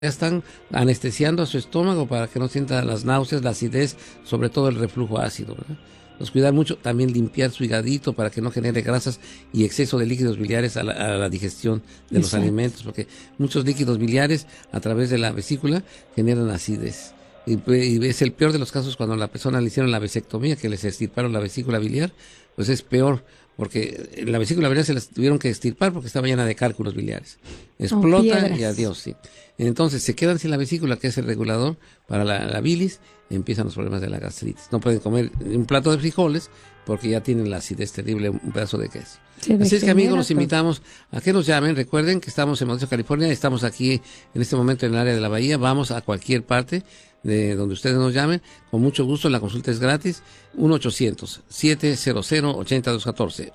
ya están anestesiando a su estómago para que no sienta las náuseas, la acidez, sobre todo el reflujo ácido, ¿verdad? Entonces, cuidar mucho, también limpiar su higadito para que no genere grasas y exceso de líquidos biliares a la digestión de los alimentos, porque muchos líquidos biliares a través de la vesícula generan acidez. Y es el peor de los casos cuando a la persona le hicieron la vasectomía, que les extirparon la vesícula biliar, pues es peor, porque la vesícula biliar se las tuvieron que extirpar porque estaba llena de cálculos biliares. Explota y adiós, sí. Entonces se quedan sin la vesícula, que es el regulador para la bilis, y empiezan los problemas de la gastritis. No pueden comer un plato de frijoles porque ya tienen la acidez terrible, un pedazo de queso. Así es que, amigos, los invitamos a que nos llamen. Recuerden que estamos en Modesto, California, estamos aquí en este momento en el área de la Bahía, vamos a cualquier parte de donde ustedes nos llamen, con mucho gusto, la consulta es gratis. 1-800-700-8214,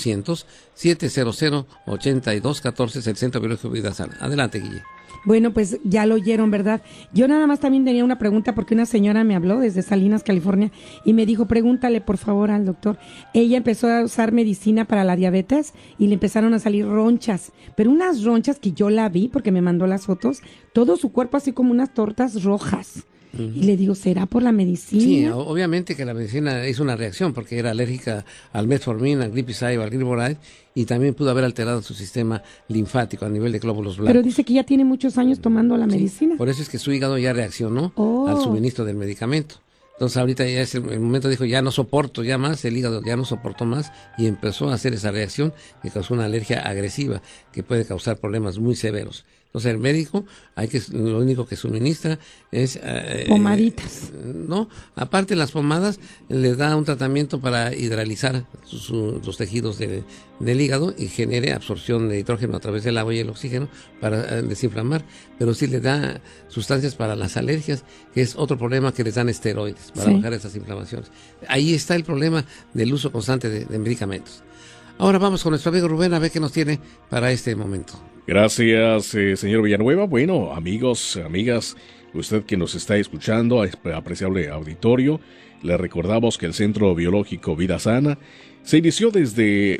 1-800-700-8214 es el Centro Biológico Vida Sana. Adelante, Guille. Bueno, pues ya lo oyeron, ¿verdad? Yo nada más también tenía una pregunta porque una señora me habló desde Salinas, California, y me dijo, pregúntale por favor al doctor. Ella empezó a usar medicina para la diabetes y le empezaron a salir ronchas, pero unas ronchas que yo la vi porque me mandó las fotos, todo su cuerpo así como unas tortas rojas. Y le digo, ¿será por la medicina? Sí, obviamente que la medicina hizo una reacción porque era alérgica al metformin, al glipizide o al gliburide, y también pudo haber alterado su sistema linfático a nivel de glóbulos blancos. Pero dice que ya tiene muchos años tomando la medicina. Por eso es que su hígado ya reaccionó al suministro del medicamento. Entonces ahorita ya es el momento, dijo, ya no soporto ya más, el hígado ya no soportó más, y empezó a hacer esa reacción que causó una alergia agresiva que puede causar problemas muy severos. Entonces el médico, lo único que suministra es pomaditas. No, aparte las pomadas le da un tratamiento para hidralizar los tejidos del hígado y genere absorción de nitrógeno a través del agua y el oxígeno para desinflamar, pero sí le da sustancias para las alergias, que es otro problema, que les dan esteroides para bajar esas inflamaciones. Ahí está el problema del uso constante de medicamentos. Ahora vamos con nuestro amigo Rubén a ver qué nos tiene para este momento. Gracias, señor Villanueva. Bueno, amigos, amigas, usted que nos está escuchando, apreciable auditorio, le recordamos que el Centro Biológico Vida Sana se inició desde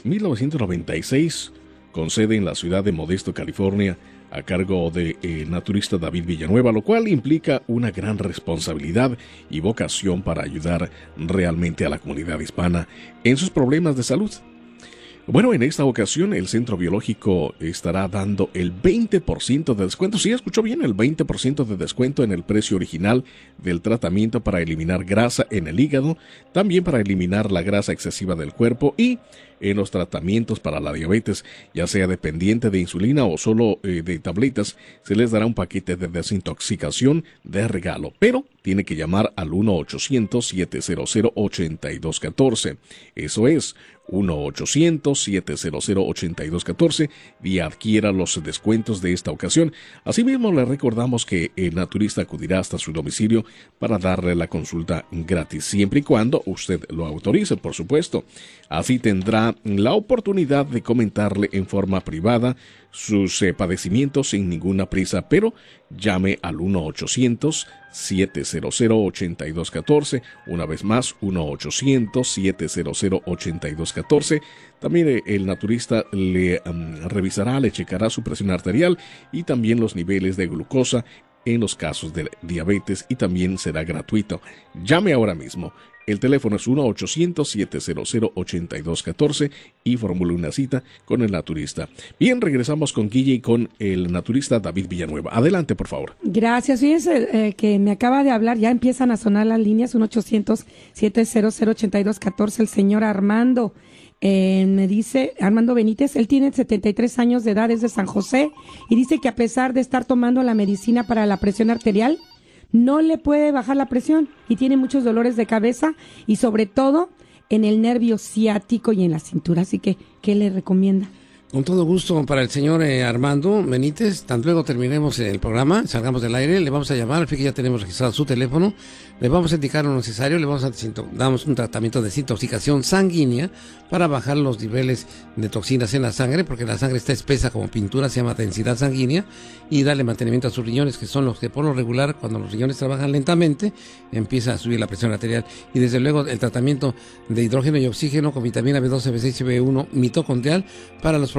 1996, con sede en la ciudad de Modesto, California, a cargo de naturista David Villanueva, lo cual implica una gran responsabilidad y vocación para ayudar realmente a la comunidad hispana en sus problemas de salud. Bueno, en esta ocasión el Centro Biológico estará dando el 20% de descuento. Sí, escuchó bien, el 20% de descuento en el precio original del tratamiento para eliminar grasa en el hígado, también para eliminar la grasa excesiva del cuerpo y en los tratamientos para la diabetes, ya sea dependiente de insulina o solo de tabletas, se les dará un paquete de desintoxicación de regalo, pero tiene que llamar al 1-800-700-8214. Eso es 1-800-700-8214 y adquiera los descuentos de esta ocasión. Asimismo, le recordamos que el naturista acudirá hasta su domicilio para darle la consulta gratis, siempre y cuando usted lo autorice, por supuesto. Así tendrá la oportunidad de comentarle en forma privada sus padecimientos sin ninguna prisa, pero llame al 1-800-700-8214. Una vez más, 1-800-700-8214. También el naturista le revisará, le checará su presión arterial y también los niveles de glucosa en los casos de diabetes, y también será gratuito. Llame ahora mismo. El teléfono es 1-800-700-8214 y formule una cita con el naturista. Bien, regresamos con Guille y con el naturista David Villanueva. Adelante, por favor. Gracias. Fíjense que me acaba de hablar, ya empiezan a sonar las líneas, 1-800-700-8214, el señor Armando. Me dice, Armando Benítez, él tiene 73 años de edad, es de San José, y dice que a pesar de estar tomando la medicina para la presión arterial, no le puede bajar la presión y tiene muchos dolores de cabeza y sobre todo en el nervio ciático y en la cintura. Así que, ¿qué le recomienda? Con todo gusto para el señor Armando Benítez. Tan luego terminemos el programa, salgamos del aire, le vamos a llamar, al fin que ya tenemos registrado su teléfono, le vamos a indicar lo necesario, le vamos a damos un tratamiento de desintoxicación sanguínea para bajar los niveles de toxinas en la sangre, porque la sangre está espesa como pintura, se llama densidad sanguínea, y darle mantenimiento a sus riñones, que son los que por lo regular, cuando los riñones trabajan lentamente, empieza a subir la presión arterial. Y desde luego el tratamiento de hidrógeno y oxígeno con vitamina B12, B6 y B1 mitocondrial para los problemas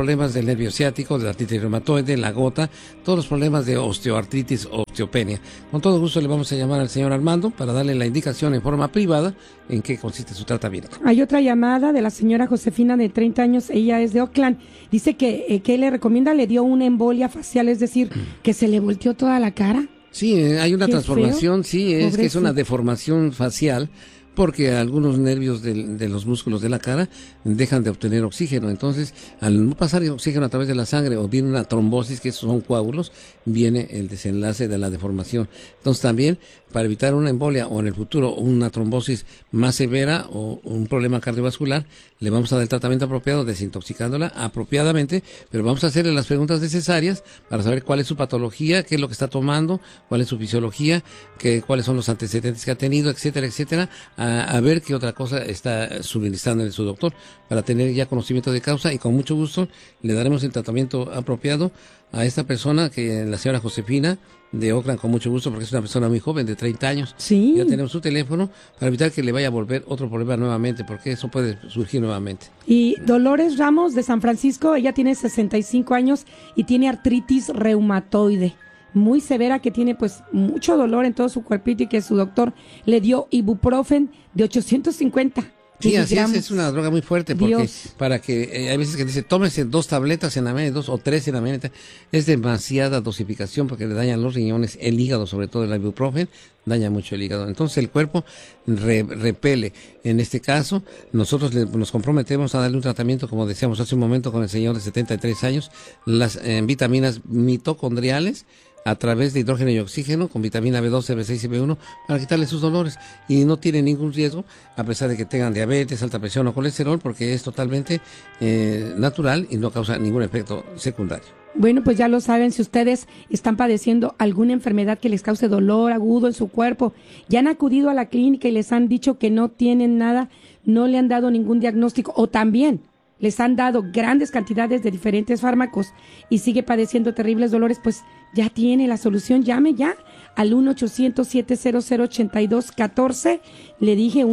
problemas del nervio ciático, de la artritis reumatoide, la gota, todos los problemas de osteoartritis, osteopenia. Con todo gusto le vamos a llamar al señor Armando para darle la indicación en forma privada en qué consiste su tratamiento. Hay otra llamada de la señora Josefina de 30 años, ella es de Oakland. Dice que le recomienda, le dio una embolia facial, es decir, que se le volteó toda la cara. Sí, hay una Qué transformación, feo. sí, es Pobrecito. que es una deformación facial porque algunos nervios de los músculos de la cara dejan de obtener oxígeno. Entonces, al no pasar oxígeno a través de la sangre o viene una trombosis, que son coágulos, viene el desenlace de la deformación. Entonces, también, para evitar una embolia o en el futuro una trombosis más severa o un problema cardiovascular, le vamos a dar el tratamiento apropiado, desintoxicándola apropiadamente, pero vamos a hacerle las preguntas necesarias para saber cuál es su patología, qué es lo que está tomando, cuál es su fisiología, cuáles son los antecedentes que ha tenido, etcétera, etcétera, a ver qué otra cosa está suministrándole su doctor para tener ya conocimiento de causa, y con mucho gusto le daremos el tratamiento apropiado a esta persona, que la señora Josefina de Oakland, con mucho gusto, porque es una persona muy joven de 30 años. Sí. Ya tenemos su teléfono para evitar que le vaya a volver otro problema nuevamente, porque eso puede surgir nuevamente. Y Dolores Ramos de San Francisco, ella tiene 65 años y tiene artritis reumatoide muy severa, que tiene pues mucho dolor en todo su cuerpito y que su doctor le dio ibuprofen de 850 Sí, así miligramos. es una droga muy fuerte, porque Dios. para que hay veces que dice, tómese 2 tabletas en la mañana, 2 o 3 en la mañana, es demasiada dosificación porque le dañan los riñones, el hígado, sobre todo el ibuprofen, daña mucho el hígado. Entonces el cuerpo repele. En este caso, nosotros nos comprometemos a darle un tratamiento, como decíamos hace un momento con el señor de 73 años, las vitaminas mitocondriales, a través de hidrógeno y oxígeno, con vitamina B12, B6 y B1, para quitarle sus dolores. Y no tiene ningún riesgo, a pesar de que tengan diabetes, alta presión o colesterol, porque es totalmente natural y no causa ningún efecto secundario. Bueno, pues ya lo saben, si ustedes están padeciendo alguna enfermedad que les cause dolor agudo en su cuerpo, ya han acudido a la clínica y les han dicho que no tienen nada, no le han dado ningún diagnóstico, o también les han dado grandes cantidades de diferentes fármacos y sigue padeciendo terribles dolores, pues ya tiene la solución. Llame ya al 1-800-700-8214. Le dije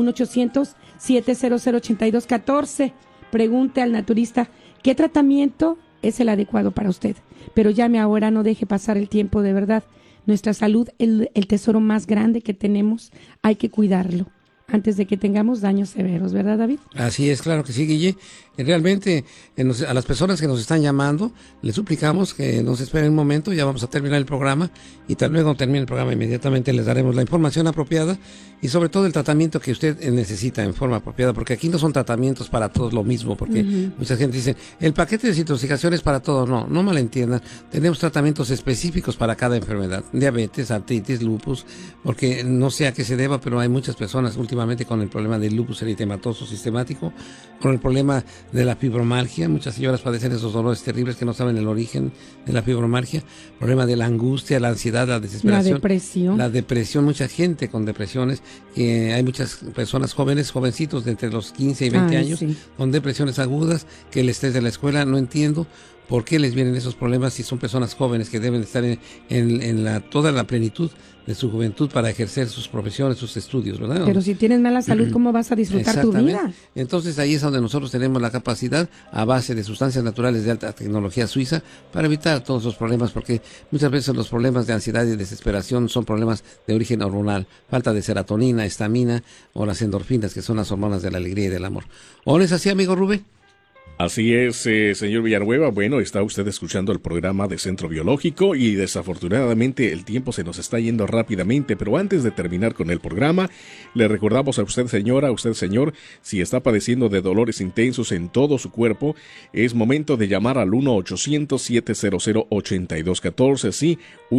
1-800-700-8214. Pregunte al naturista qué tratamiento es el adecuado para usted. Pero llame ahora, no deje pasar el tiempo, de verdad. Nuestra salud, el tesoro más grande que tenemos, hay que cuidarlo antes de que tengamos daños severos, ¿verdad, David? Así es, claro que sí, Guille. Realmente, a las personas que nos están llamando, les suplicamos que nos esperen un momento, ya vamos a terminar el programa, y luego termine el programa, inmediatamente les daremos la información apropiada y sobre todo el tratamiento que usted necesita en forma apropiada, porque aquí no son tratamientos para todos lo mismo, porque mucha gente dice, el paquete de desintoxicación es para todos. No malentiendan, tenemos tratamientos específicos para cada enfermedad, diabetes, artritis, lupus, porque no sé a qué se deba, pero hay muchas personas últimamente con el problema del lupus eritematoso sistemático, con el problema de la fibromialgia. Muchas señoras padecen esos dolores terribles que no saben el origen de la fibromialgia, problema de la angustia, la ansiedad, la desesperación, la depresión, mucha gente con depresiones, hay muchas personas jóvenes, jovencitos de entre los 15 y 20 años, sí, con depresiones agudas, que el estrés de la escuela, no entiendo por qué les vienen esos problemas si son personas jóvenes que deben estar en toda la plenitud de su juventud para ejercer sus profesiones, sus estudios, ¿verdad? Pero si tienes mala salud, ¿cómo vas a disfrutar tu vida? Entonces ahí es donde nosotros tenemos la capacidad, a base de sustancias naturales de alta tecnología suiza, para evitar todos los problemas, porque muchas veces los problemas de ansiedad y desesperación son problemas de origen hormonal, falta de serotonina, estamina o las endorfinas, que son las hormonas de la alegría y del amor. ¿O no es así, amigo Rubén? Así es, señor Villanueva. Bueno, está usted escuchando el programa de Centro Biológico y desafortunadamente el tiempo se nos está yendo rápidamente, pero antes de terminar con el programa, le recordamos a usted, señora, a usted, señor, si está padeciendo de dolores intensos en todo su cuerpo, es momento de llamar al 1-800-700-8214, sí,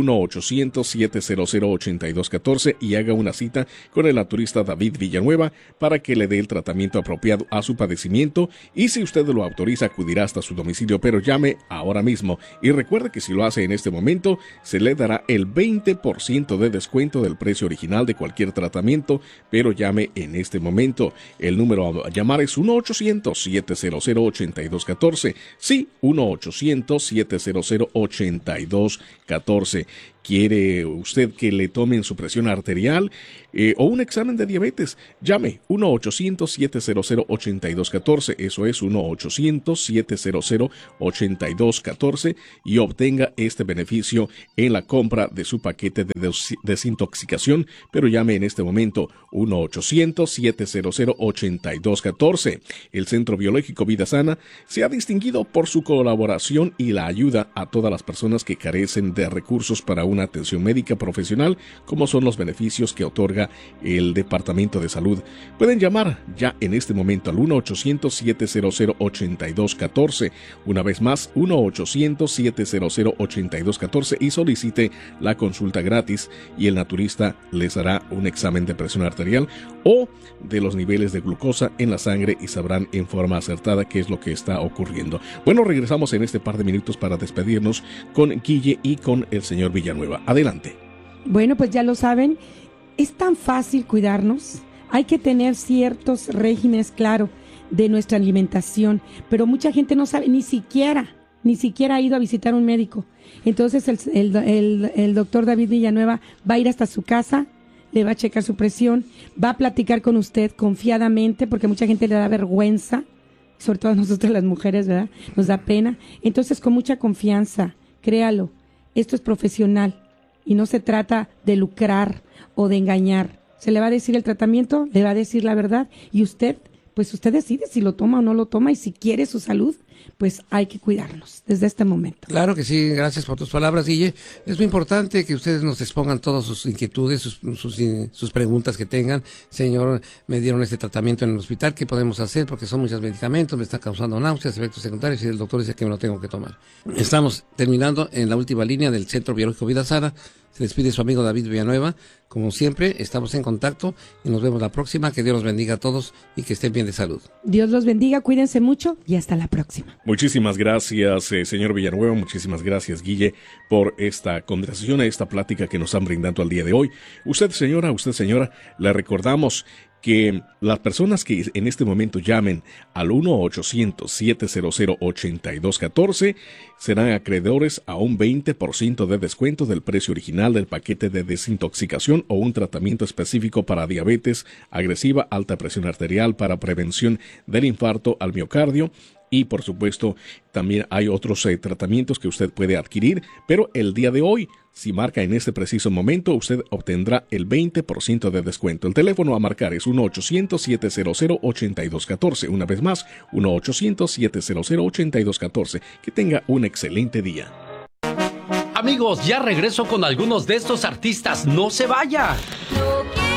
1-800-700-8214 y haga una cita con el naturista David Villanueva para que le dé el tratamiento apropiado a su padecimiento, y si usted lo autoriza, acudirá hasta su domicilio, pero llame ahora mismo y recuerde que si lo hace en este momento se le dará el 20% de descuento del precio original de cualquier tratamiento, pero llame en este momento. El número a llamar es 1-800-700-8214, sí, 1-800-700-8214. quiere usted que le tomen su presión arterial o un examen de diabetes, llame 1-800-700-8214, eso es 1-800-700-8214 y obtenga este beneficio en la compra de su paquete de desintoxicación, pero llame en este momento 1-800-700-8214. El Centro Biológico Vida Sana se ha distinguido por su colaboración y la ayuda a todas las personas que carecen de recursos para una atención médica profesional, como son los beneficios que otorga el Departamento de Salud. Pueden llamar ya en este momento al 1-800-700-8214. Una vez más, 1-800-700-8214 y solicite la consulta gratis y el naturista les hará un examen de presión arterial o de los niveles de glucosa en la sangre y sabrán en forma acertada qué es lo que está ocurriendo. Bueno, regresamos en este par de minutos para despedirnos con Guille y con el señor Villanueva. Adelante. Bueno, pues ya lo saben, es tan fácil cuidarnos. Hay que tener ciertos regímenes, claro, de nuestra alimentación, pero mucha gente no sabe, ni siquiera ha ido a visitar un médico. Entonces el doctor David Villanueva va a ir hasta su casa, le va a checar su presión, va a platicar con usted confiadamente, porque mucha gente le da vergüenza, sobre todo a nosotras las mujeres, ¿verdad? Nos da pena. Entonces, con mucha confianza, créalo, esto es profesional y no se trata de lucrar o de engañar. Se le va a decir el tratamiento, le va a decir la verdad y usted decide si lo toma o no lo toma, y si quiere su salud, pues hay que cuidarnos desde este momento. Claro que sí, gracias por tus palabras, Guille. Es muy importante que ustedes nos expongan todas sus inquietudes, sus preguntas que tengan. Señor, me dieron este tratamiento en el hospital, ¿qué podemos hacer? Porque son muchos medicamentos, me están causando náuseas, efectos secundarios, y el doctor dice que me lo tengo que tomar. Estamos terminando en la última línea del Centro Biológico Vida Sana. Se despide su amigo David Villanueva. Como siempre, estamos en contacto y nos vemos la próxima. Que Dios los bendiga a todos y que estén bien de salud. Dios los bendiga, cuídense mucho y hasta la próxima. Muchísimas gracias, señor Villanueva. Muchísimas gracias, Guille, por esta conversación, esta plática que nos han brindado al día de hoy. Usted, señora, le recordamos que las personas que en este momento llamen al 1-800-700-8214 serán acreedores a un 20% de descuento del precio original del paquete de desintoxicación o un tratamiento específico para diabetes agresiva, alta presión arterial, para prevención del infarto al miocardio. Y por supuesto, también hay otros tratamientos que usted puede adquirir, pero el día de hoy, si marca en este preciso momento, usted obtendrá el 20% de descuento. El teléfono a marcar es 1-800-700-8214. Una vez más, 1-800-700-8214. Que tenga un excelente día. Amigos, ya regreso con algunos de estos artistas. ¡No se vaya!